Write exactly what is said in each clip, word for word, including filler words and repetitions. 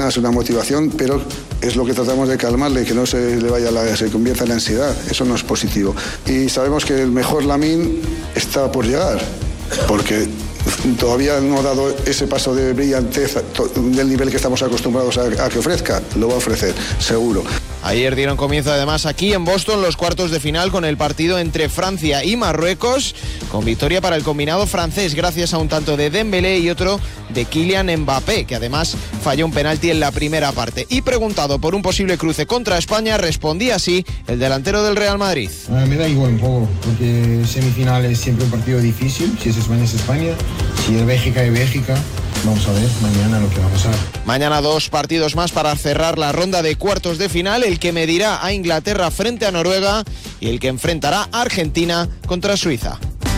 ganas, una motivación, pero es lo que tratamos de calmarle, que no se le vaya la, se convierta en ansiedad. Eso no es positivo. Y sabemos que el mejor Lamine está por llegar, porque todavía no ha dado ese paso de brillantez del nivel que estamos acostumbrados a, a que ofrezca. Lo va a ofrecer, seguro. Ayer dieron comienzo además aquí en Boston los cuartos de final con el partido entre Francia y Marruecos, con victoria para el combinado francés gracias a un tanto de Dembélé y otro de Kylian Mbappé, que además falló un penalti en la primera parte. Y preguntado por un posible cruce contra España, respondía así el delantero del Real Madrid. Uh, me da igual un poco, porque semifinal es siempre un partido difícil. Si es España es España, si es Bélgica es Bélgica. Vamos a ver mañana lo que va a pasar. Mañana dos partidos más para cerrar la ronda de cuartos de final, el que medirá a Inglaterra frente a Noruega y el que enfrentará a Argentina contra Suiza.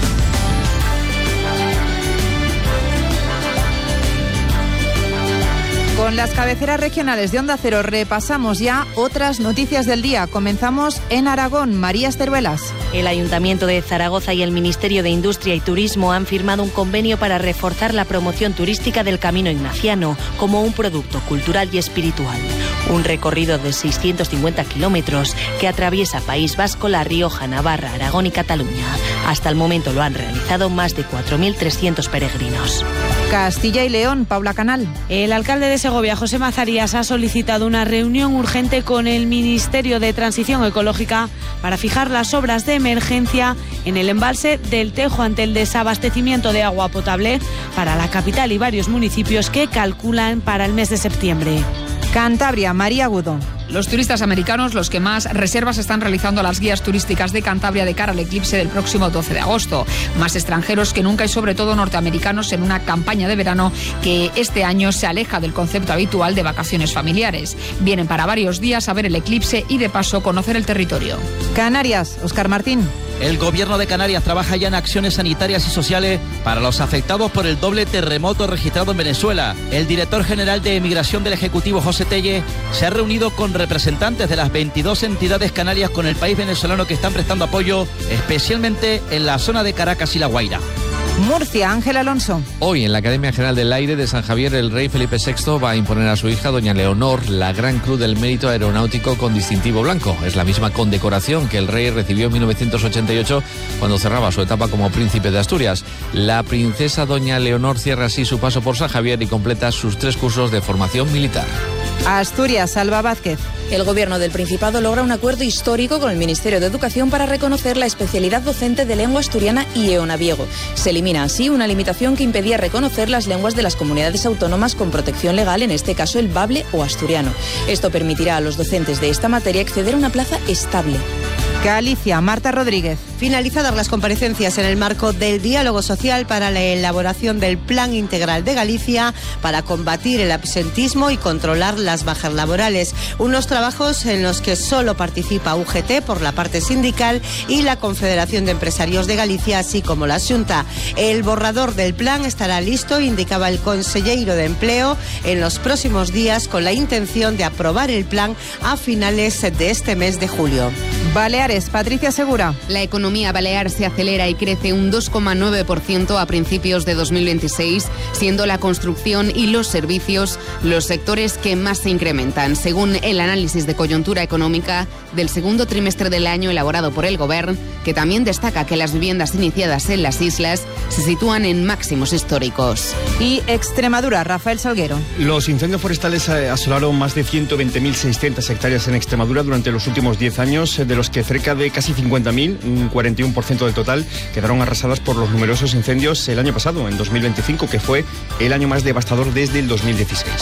Con las cabeceras regionales de Onda Cero repasamos ya otras noticias del día. Comenzamos en Aragón. María Esteruelas. El Ayuntamiento de Zaragoza y el Ministerio de Industria y Turismo han firmado un convenio para reforzar la promoción turística del Camino Ignaciano como un producto cultural y espiritual. Un recorrido de seiscientos cincuenta kilómetros que atraviesa País Vasco, La Rioja, Navarra, Aragón y Cataluña. Hasta el momento lo han realizado más de cuatro mil trescientos peregrinos. Castilla y León, Paula Canal. El alcalde de Segovia, José Mazarías, ha solicitado una reunión urgente con el Ministerio de Transición Ecológica para fijar las obras de emergencia en el embalse del Tejo ante el desabastecimiento de agua potable para la capital y varios municipios que calculan para el mes de septiembre. Cantabria, María Agudo. Los turistas americanos, los que más reservas están realizando a las guías turísticas de Cantabria de cara al eclipse del próximo doce de agosto. Más extranjeros que nunca y sobre todo norteamericanos en una campaña de verano que este año se aleja del concepto habitual de vacaciones familiares. Vienen para varios días a ver el eclipse y de paso conocer el territorio. Canarias, Óscar Martín. El gobierno de Canarias trabaja ya en acciones sanitarias y sociales para los afectados por el doble terremoto registrado en Venezuela. El director general de Emigración del Ejecutivo, José Telle, se ha reunido con representantes de las veintidós entidades canarias con el país venezolano que están prestando apoyo, especialmente en la zona de Caracas y La Guaira. Murcia, Ángel Alonso. Hoy en la Academia General del Aire de San Javier, el rey Felipe sexto va a imponer a su hija, doña Leonor, la Gran Cruz del Mérito Aeronáutico con distintivo blanco. Es la misma condecoración que el rey recibió en mil novecientos ochenta y ocho cuando cerraba su etapa como príncipe de Asturias. La princesa doña Leonor cierra así su paso por San Javier y completa sus tres cursos de formación militar. Asturias, Alba Vázquez. El Gobierno del Principado logra un acuerdo histórico con el Ministerio de Educación para reconocer la especialidad docente de lengua asturiana y eonaviego. Se elimina así una limitación que impedía reconocer las lenguas de las comunidades autónomas con protección legal, en este caso el bable o asturiano. Esto permitirá a los docentes de esta materia acceder a una plaza estable. Galicia, Marta Rodríguez. Finalizadas las comparecencias en el marco del diálogo social para la elaboración del Plan Integral de Galicia para combatir el absentismo y controlar las bajas laborales. Unos trabajos en los que solo participa U G T por la parte sindical y la Confederación de Empresarios de Galicia, así como la Xunta. El borrador del plan estará listo, indicaba el conselleiro de Empleo, en los próximos días con la intención de aprobar el plan a finales de este mes de julio. Baleares, Patricia Segura. La economía balear se acelera y crece un dos coma nueve por ciento a principios de dos mil veintiséis, siendo la construcción y los servicios los sectores que más se incrementan, según el análisis de coyuntura económica del segundo trimestre del año elaborado por el Govern, que también destaca que las viviendas iniciadas en las islas se sitúan en máximos históricos. Y Extremadura, Rafael Salguero. Los incendios forestales asolaron más de ciento veinte mil seiscientas hectáreas en Extremadura durante los últimos diez años, de los que cerca de casi cincuenta mil, un cuarenta y uno por ciento del total, quedaron arrasadas por los numerosos incendios el año pasado, en dos mil veinticinco, que fue el año más devastador desde el dos mil dieciséis.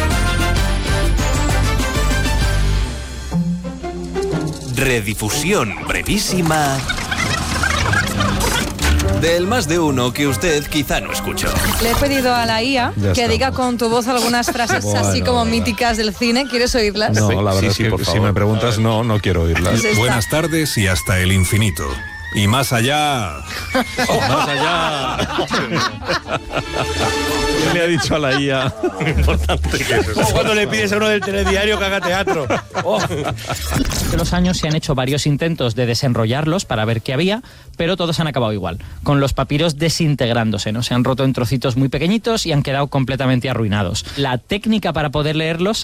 Redifusión brevísima del más de uno que usted quizá no escuchó. Le he pedido a la I A Ya que estamos. diga con tu voz algunas frases Bueno, así como bueno. míticas del cine. ¿Quieres oírlas? No, la verdad Sí, es sí, que por si favor. me preguntas, no, no quiero oírlas. Pues está. Buenas tardes y hasta el infinito. Y más allá. Más allá. ¿Qué le ha dicho a la I A? Importante que es eso. O cuando le pides a uno del telediario que haga teatro. Oh. De los años se han hecho varios intentos de desenrollarlos para ver qué había, pero todos han acabado igual, con los papiros desintegrándose, ¿no? Se han roto en trocitos muy pequeñitos y han quedado completamente arruinados. La técnica para poder leerlos